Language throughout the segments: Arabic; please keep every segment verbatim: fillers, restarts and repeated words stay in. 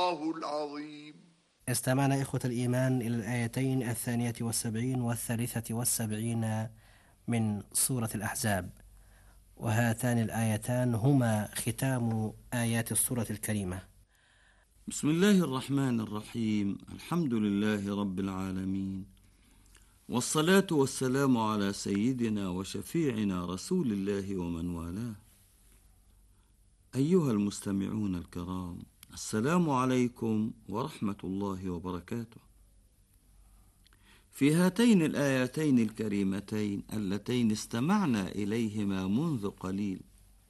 الله العظيم. استمعنا إخوة الإيمان إلى الآيتين الثانية والسبعين والثالثة والسبعين من سورة الأحزاب، وهاتان الآيتان هما ختام آيات السورة الكريمة. بسم الله الرحمن الرحيم. الحمد لله رب العالمين، والصلاة والسلام على سيدنا وشفيعنا رسول الله ومن والاه. أيها المستمعون الكرام، السلام عليكم ورحمة الله وبركاته. في هاتين الآيتين الكريمتين اللتين استمعنا إليهما منذ قليل،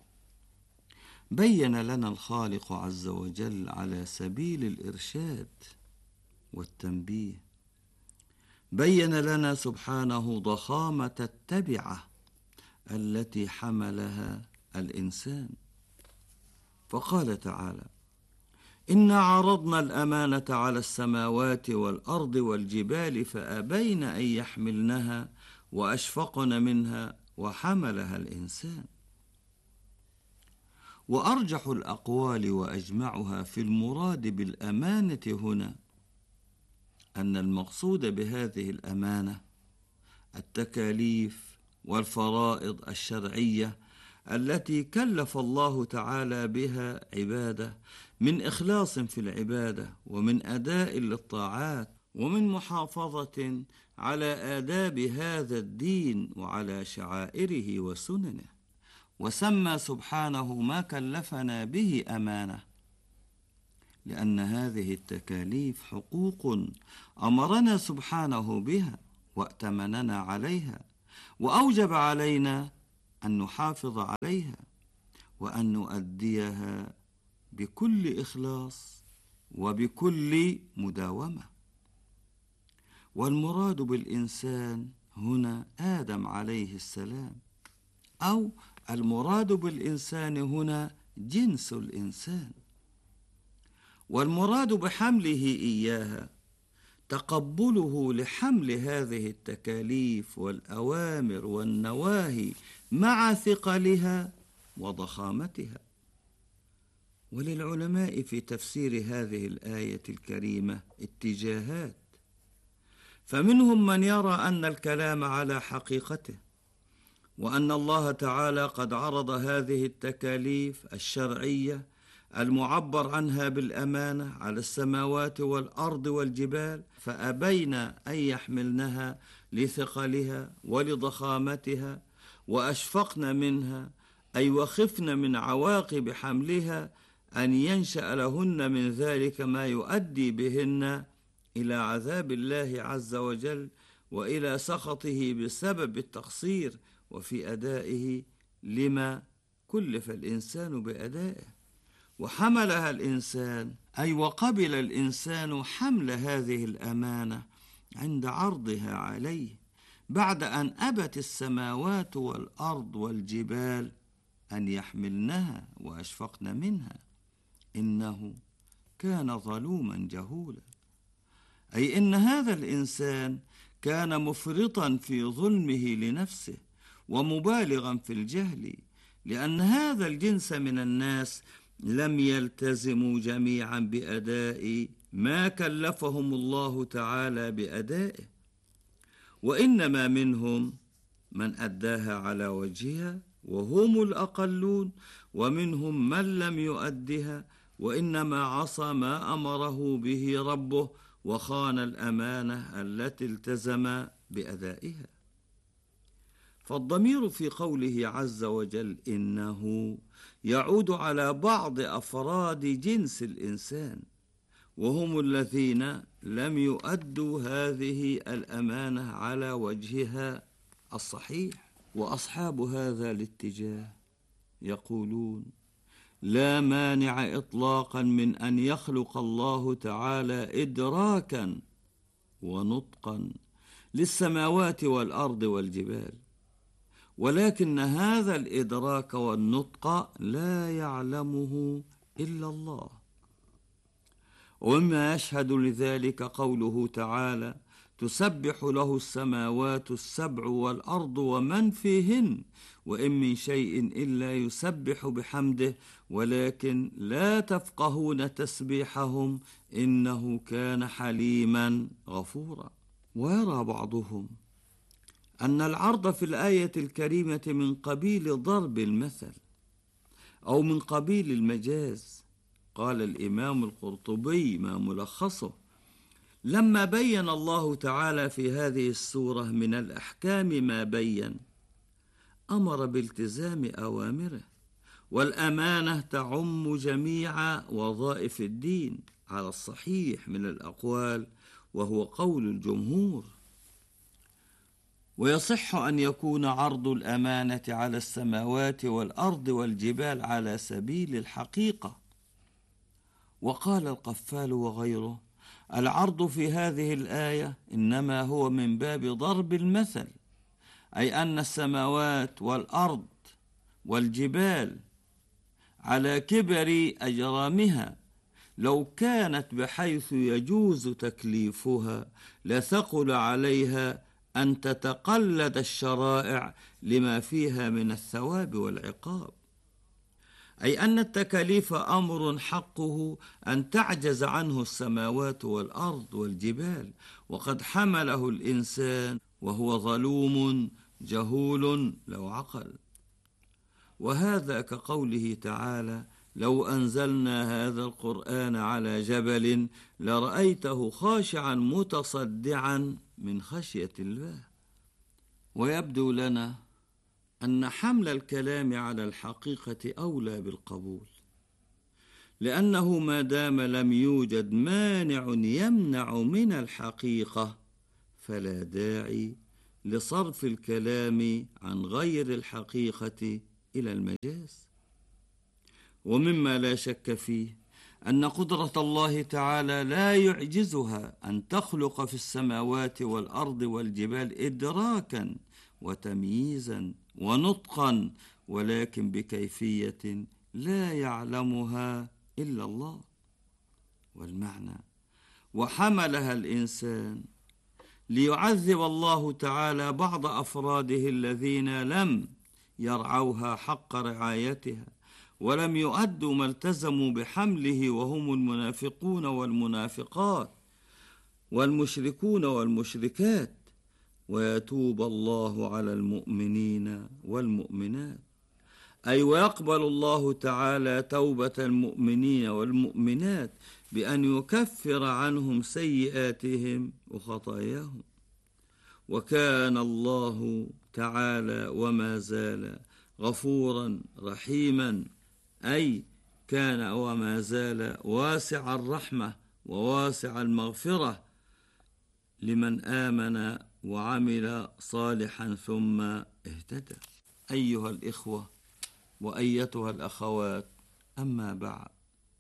بين لنا الخالق عز وجل على سبيل الإرشاد والتنبيه، بين لنا سبحانه ضخامة التبعة التي حملها الإنسان، فقال تعالى: إنا عرضنا الأمانة على السماوات والأرض والجبال فأبين أن يحملنها وأشفقن منها وحملها الإنسان. وأرجح الأقوال وأجمعها في المراد بالأمانة هنا أن المقصود بهذه الأمانة التكاليف والفرائض الشرعية التي كلف الله تعالى بها عباده من إخلاص في العبادة ومن أداء للطاعات ومن محافظة على آداب هذا الدين وعلى شعائره وسننه. وسمى سبحانه ما كلفنا به أمانة، لأن هذه التكاليف حقوق أمرنا سبحانه بها وأتمننا عليها، وأوجب علينا أن نحافظ عليها وأن نؤديها بكل إخلاص وبكل مداومة. والمراد بالإنسان هنا آدم عليه السلام، أو المراد بالإنسان هنا جنس الإنسان. والمراد بحمله إياها تقبله لحمل هذه التكاليف والأوامر والنواهي مع ثقلها وضخامتها. وللعلماء في تفسير هذه الآية الكريمة اتجاهات، فمنهم من يرى أن الكلام على حقيقته، وأن الله تعالى قد عرض هذه التكاليف الشرعية المعبر عنها بالأمانة على السماوات والأرض والجبال فأبين أن يحملنها لثقلها ولضخامتها، وأشفقن منها أي وخفن من عواقب حملها أن ينشأ لهن من ذلك ما يؤدي بهن إلى عذاب الله عز وجل وإلى سخطه بسبب التقصير وفي أدائه لما كلف الإنسان بأدائه. وحملها الإنسان أي وقبل الإنسان حمل هذه الأمانة عند عرضها عليه، بعد أن أبت السماوات والأرض والجبال أن يحملنها وأشفقن منها، إنه كان ظلوما جهولا. أي إن هذا الإنسان كان مفرطا في ظلمه لنفسه ومبالغا في الجهل، لأن هذا الجنس من الناس لم يلتزموا جميعا بأداء ما كلفهم الله تعالى بأدائه، وإنما منهم من أداها على وجهها وهم الأقلون، ومنهم من لم يؤدها وإنما عصى ما أمره به ربه وخان الأمانة التي التزم بأدائها. فالضمير في قوله عز وجل إنه يعود على بعض أفراد جنس الإنسان، وهم الذين لم يؤدوا هذه الأمانة على وجهها الصحيح. وأصحاب هذا الاتجاه يقولون لا مانع إطلاقا من أن يخلق الله تعالى إدراكا ونطقا للسماوات والأرض والجبال، ولكن هذا الإدراك والنطق لا يعلمه إلا الله. ومما يشهد لذلك قوله تعالى تسبح له السماوات السبع والأرض ومن فيهن وإن من شيء إلا يسبح بحمده ولكن لا تفقهون تسبيحهم إنه كان حليما غفورا. ويرى بعضهم أن العرض في الآية الكريمة من قبيل ضرب المثل أو من قبيل المجاز. قال الإمام القرطبي ما ملخصه: لما بين الله تعالى في هذه السورة من الأحكام ما بين، أمر بالتزام أوامره، والأمانة تعم جميع وظائف الدين على الصحيح من الأقوال وهو قول الجمهور. ويصح أن يكون عرض الأمانة على السماوات والأرض والجبال على سبيل الحقيقة. وقال القفال وغيره: العرض في هذه الآية إنما هو من باب ضرب المثل، أي أن السماوات والأرض والجبال على كبر أجرامها لو كانت بحيث يجوز تكليفها لثقل عليها أن تتقلد الشرائع لما فيها من الثواب والعقاب، أي أن التكاليف أمر حقه أن تعجز عنه السماوات والأرض والجبال، وقد حمله الإنسان وهو ظلوم جهول لو عقل. وهذا كقوله تعالى: لو أنزلنا هذا القرآن على جبل لرأيته خاشعا متصدعا من خشية الله. ويبدو لنا أن حمل الكلام على الحقيقة أولى بالقبول، لأنه ما دام لم يوجد مانع يمنع من الحقيقة فلا داعي لصرف الكلام عن غير الحقيقة إلى المجاز. ومما لا شك فيه أن قدرة الله تعالى لا يعجزها أن تخلق في السماوات والأرض والجبال إدراكا وتمييزا ونطقا، ولكن بكيفية لا يعلمها إلا الله. والمعنى: وحملها الإنسان ليعذب الله تعالى بعض أفراده الذين لم يرعوها حق رعايتها ولم يؤدوا ما التزموا بحمله، وهم المنافقون والمنافقات والمشركون والمشركات، ويتوب الله على المؤمنين والمؤمنات، أي ويقبل الله تعالى توبة المؤمنين والمؤمنات بأن يكفر عنهم سيئاتهم وخطاياهم. وكان الله تعالى وما زال غفورا رحيما، أي كان وما زال واسع الرحمة وواسع المغفرة لمن آمن وعمل صالحا ثم اهتدى. أيها الإخوة وأيتها الأخوات، أما بعد،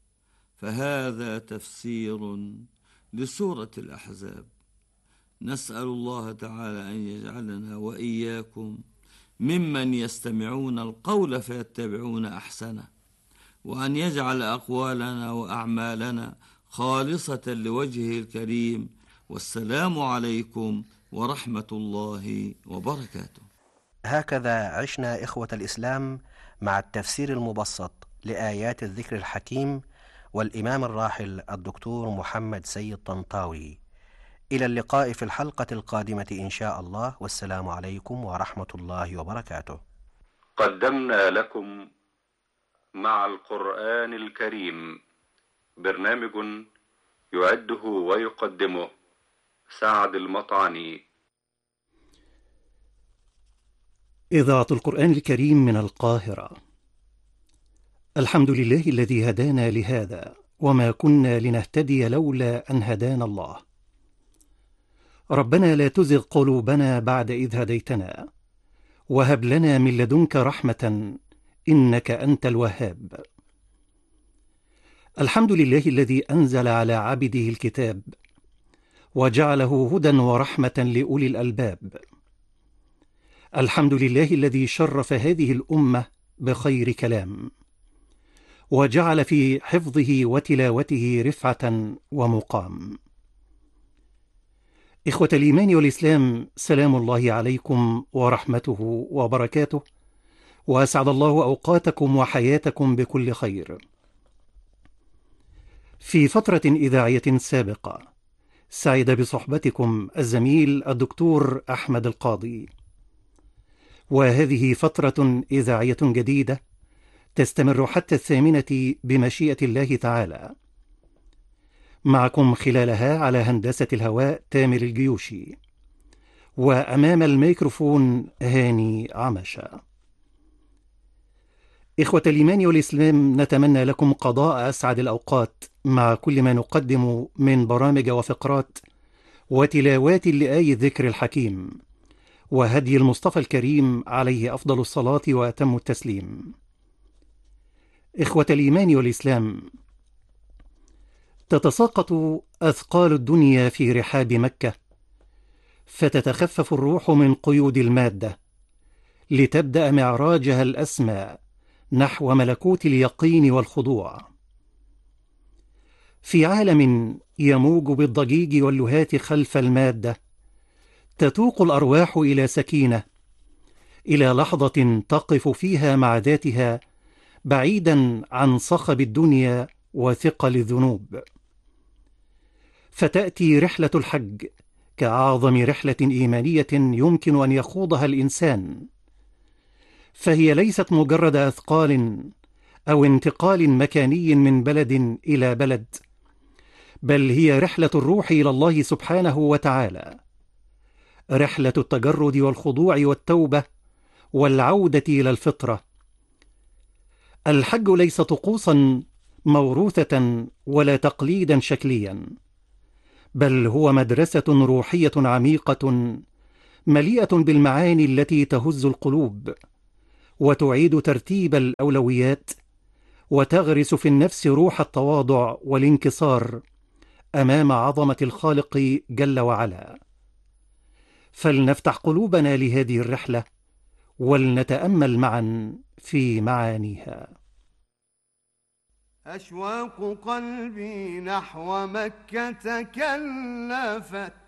فهذا تفسير لسورة الأحزاب. نسأل الله تعالى أن يجعلنا وإياكم ممن يستمعون القول فيتبعون أحسنه، وأن يجعل أقوالنا وأعمالنا خالصة لوجهه الكريم. والسلام عليكم ورحمة الله وبركاته. هكذا عشنا إخوة الإسلام مع التفسير المبسط لآيات الذكر الحكيم والإمام الراحل الدكتور محمد سيد طنطاوي. إلى اللقاء في الحلقة القادمة إن شاء الله، والسلام عليكم ورحمة الله وبركاته. قدمنا لكم مع القرآن الكريم برنامج يعده ويقدمه سعد المطعني. إذاعة القرآن الكريم من القاهرة. الحمد لله الذي هدانا لهذا وما كنا لنهتدي لولا أن هدانا الله. ربنا لا تزغ قلوبنا بعد إذ هديتنا وهب لنا من لدنك رحمة إنك أنت الوهاب. الحمد لله الذي أنزل على عبده الكتاب وجعله هدى ورحمة لأولي الألباب. الحمد لله الذي شرف هذه الأمة بخير كلام وجعل في حفظه وتلاوته رفعة ومقام. إخوة الإيمان والإسلام، سلام الله عليكم ورحمته وبركاته، وأسعد الله أوقاتكم وحياتكم بكل خير. في فترة إذاعية سابقة سعد بصحبتكم الزميل الدكتور أحمد القاضي، وهذه فترة إذاعية جديدة تستمر حتى الثامنة بمشيئة الله تعالى. معكم خلالها على هندسة الهواء تامر الجيوشي، وأمام الميكروفون هاني عمشة. إخوة الإيمان والإسلام، نتمنى لكم قضاء أسعد الأوقات مع كل ما نقدم من برامج وفقرات وتلاوات لآي الذكر الحكيم وهدي المصطفى الكريم عليه أفضل الصلاة وأتم التسليم. إخوة الإيمان والإسلام، تتساقط أثقال الدنيا في رحاب مكة، فتتخفف الروح من قيود المادة لتبدأ معراجها الأسمى نحو ملكوت اليقين والخضوع. في عالم يموج بالضجيج واللهات خلف المادة، تتوق الأرواح إلى سكينة، إلى لحظة تقف فيها مع ذاتها بعيدا عن صخب الدنيا وثقل الذنوب. فتأتي رحلة الحج كأعظم رحلة إيمانية يمكن أن يخوضها الإنسان، فهي ليست مجرد أثقال أو انتقال مكاني من بلد إلى بلد، بل هي رحلة الروح إلى الله سبحانه وتعالى، رحلة التجرد والخضوع والتوبة والعودة إلى الفطرة. الحج ليس طقوسا موروثة ولا تقليدا شكليا، بل هو مدرسة روحية عميقة مليئة بالمعاني التي تهز القلوب وتعيد ترتيب الأولويات، وتغرس في النفس روح التواضع والانكسار أمام عظمة الخالق جل وعلا. فلنفتح قلوبنا لهذه الرحلة ولنتأمل معا في معانيها. أشواق قلبي نحو مكة تكلفت